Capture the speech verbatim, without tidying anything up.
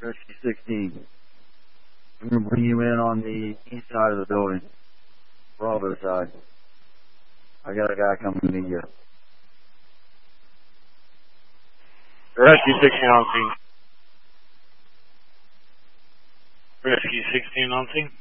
Rescue sixteen. I'm going to bring you in on the east side of the building. Bravo side. I got a guy coming to meet you. Rescue sixteen on scene. Rescue sixteen on scene.